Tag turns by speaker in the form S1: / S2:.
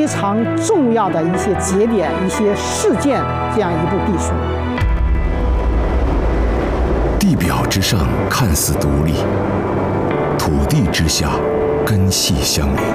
S1: 非常重要的一些节点、一些事件，这样一部地书。
S2: 地表之上看似独立，土地之下根系相连。